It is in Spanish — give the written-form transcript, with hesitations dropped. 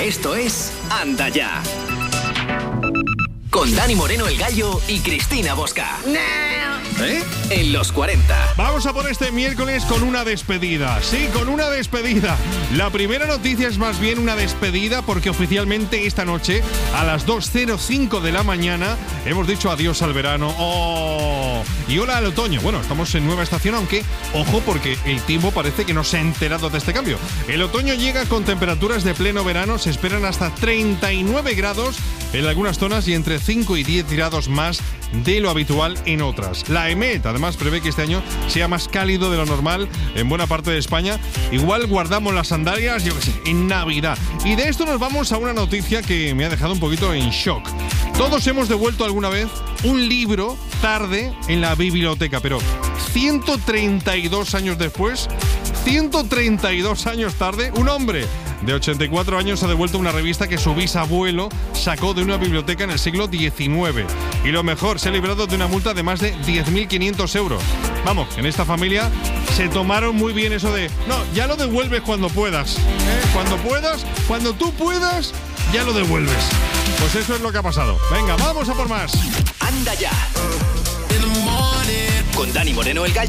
Esto es Anda Ya. Con Dani Moreno el Gallo y Cristina Bosca. ¿Eh? En los 40. Vamos a por este miércoles con una despedida. Sí, con una despedida. La primera noticia es más bien una despedida porque oficialmente esta noche a las 2:05 de la mañana hemos dicho adiós al verano. ¡Oh! Y hola al otoño. Bueno, estamos en nueva estación, aunque ojo porque el tiempo parece que no se ha enterado de este cambio. El otoño llega con temperaturas de pleno verano. Se esperan hasta 39 grados en algunas zonas y entre 5 y 10 grados más de lo habitual en otras. La EMET además prevé que este año sea más cálido de lo normal en buena parte de España. Igual guardamos las sandalias, yo qué sé, en Navidad. Y de esto nos vamos a una noticia que me ha dejado un poquito en shock. Todos hemos devuelto alguna vez un libro tarde en la biblioteca, pero 132 años después, 132 años tarde, un hombre de 84 años ha devuelto una revista que su bisabuelo sacó de una biblioteca en el siglo XIX. Y lo mejor, se ha librado de una multa de más de 10.500 euros. Vamos, en esta familia se tomaron muy bien eso de no, ya lo devuelves cuando puedas. Cuando puedas, cuando tú puedas, ya lo devuelves. Pues eso es lo que ha pasado. Venga, vamos a por más. Anda Ya. Con Dani Moreno el Gallo